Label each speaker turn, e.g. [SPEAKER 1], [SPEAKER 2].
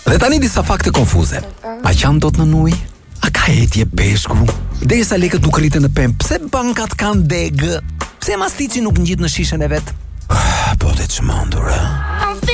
[SPEAKER 1] Dhe tani disa fakte konfuze. A qan dot në ujë? A ka etje peshku? Derisa lekët nuk rriten në pemë, pse bankat kanë degë? Pse mastici nuk ngjit në shishën e vet? Po të çmendur.